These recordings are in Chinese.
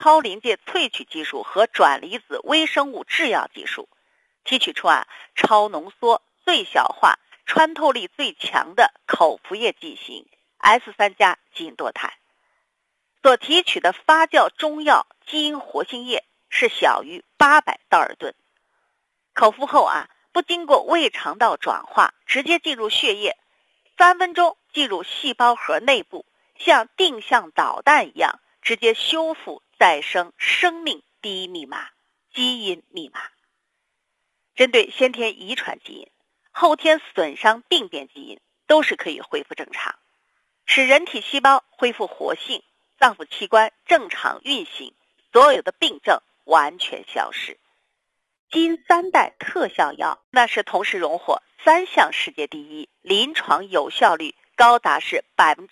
超临界萃取技术和转离子微生物制药技术，提取出超浓缩、最小化、穿透力最强的口服液剂型 S3+ 基因多肽。所提取的发酵中药基因活性液是小于800道尔顿。口服后不经过胃肠道转化，直接进入血液，3分钟进入细胞核内部，像定向导弹一样直接修复再生生命第一密码基因密码。针对先天遗传基因、后天损伤病变基因都是可以恢复正常，使人体细胞恢复活性，脏腑器官正常运行，所有的病症完全消失。基因3代特效药那是同时荣获3项世界第一，临床有效率高达是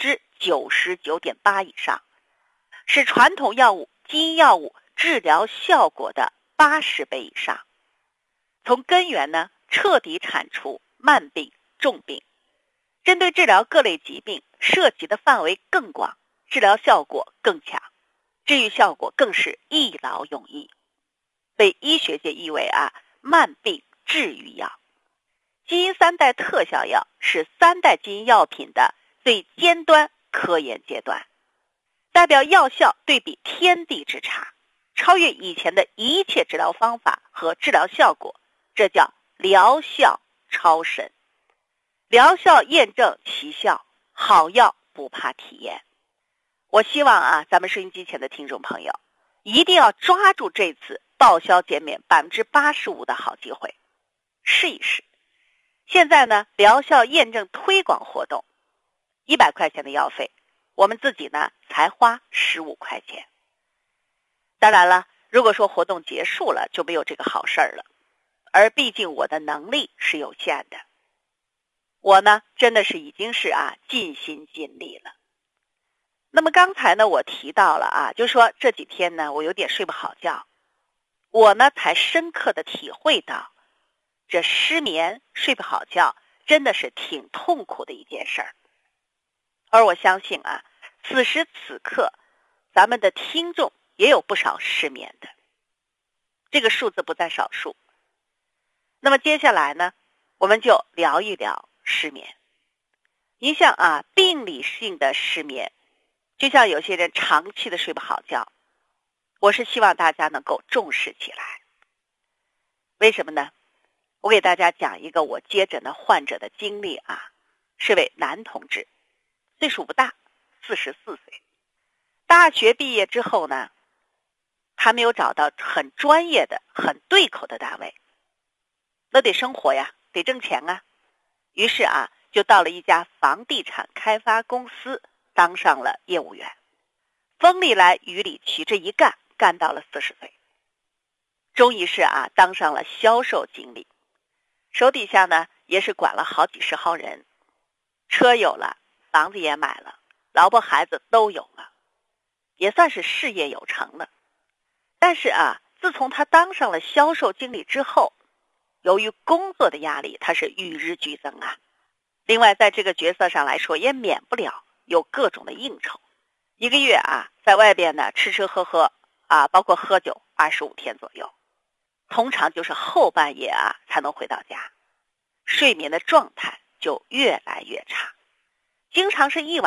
99.8% 以上，是传统药物、基因药物治疗效果的80倍以上。从根源呢，彻底铲除慢病、重病，针对治疗各类疾病，涉及的范围更广，治疗效果更强，治愈效果更是一劳永逸，被医学界誉为慢病治愈药。基因3代特效药是3代基因药品的最尖端科研阶段，代表药效对比天地之差，超越以前的一切治疗方法和治疗效果，这叫疗效超神。疗效验证奇效，好药不怕体验。我希望咱们收音机前的听众朋友一定要抓住这次报销减免 85% 的好机会，试一试。现在呢，疗效验证推广活动，100块钱的药费，我们自己呢才花15块钱。当然了，如果说活动结束了，就没有这个好事了。而毕竟我的能力是有限的，我呢真的是已经是尽心尽力了。那么刚才呢我提到了就说这几天呢我有点睡不好觉，我呢才深刻的体会到，这失眠睡不好觉真的是挺痛苦的一件事儿。而我相信此时此刻咱们的听众也有不少失眠的，这个数字不在少数。那么接下来呢，我们就聊一聊失眠。您像病理性的失眠，就像有些人长期的睡不好觉，我是希望大家能够重视起来。为什么呢？我给大家讲一个我接诊的患者的经历是位男同志，岁数不大，44岁。大学毕业之后呢，还没有找到很专业的、很对口的单位，那得生活呀，得挣钱于是就到了一家房地产开发公司当上了业务员，风里来雨里去，这一干到了40岁，终于是当上了销售经理，手底下呢也是管了好几十号人，车有了，房子也买了，老婆孩子都有了，也算是事业有成了。但是自从他当上了销售经理之后，由于工作的压力，他是与日俱增另外在这个角色上来说，也免不了有各种的应酬，一个月在外边呢吃吃喝喝包括喝酒25天左右，通常就是后半夜才能回到家，睡眠的状态就越来越差，经常是一晚